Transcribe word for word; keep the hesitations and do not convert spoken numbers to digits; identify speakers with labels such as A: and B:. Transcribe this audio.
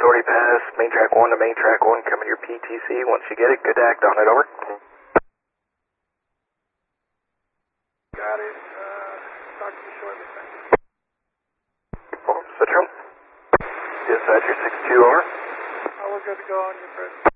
A: Authority pass, main track one to main track one, coming your P T C. Once you get it, good to act on it, over.
B: Got it. Uh, talk to you shortly.
A: Oh, Central. Dispatcher six two, over.
B: Oh, we're good to go on your first.